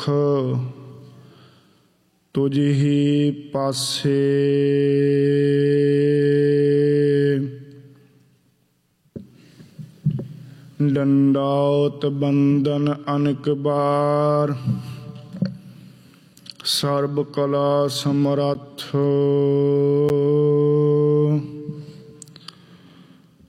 तुझ ही पासे डंडाउत बंदन अनक बार सर्ब कला समरथ